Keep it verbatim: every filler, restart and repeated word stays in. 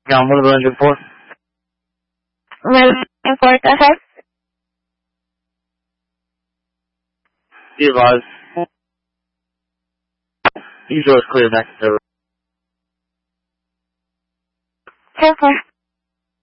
Yeah, I'm one of four. Well, four, go ahead. Be advised. Usually it's clear next to